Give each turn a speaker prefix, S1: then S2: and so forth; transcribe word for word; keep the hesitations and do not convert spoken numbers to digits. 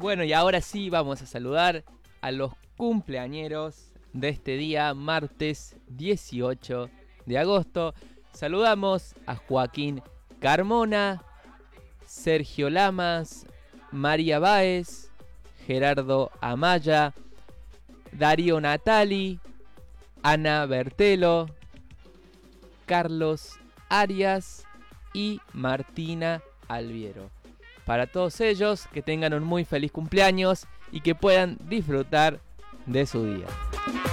S1: Bueno, y ahora sí vamos a saludar a los cumpleañeros de este día, martes dieciocho de agosto. Saludamos a Joaquín Carmona, Sergio Lamas, María Báez, Gerardo Amaya, Darío Natali, Ana Bertelo, Carlos Arias y Martina Alviero. Para todos ellos, que tengan un muy feliz cumpleaños y que puedan disfrutar de su día.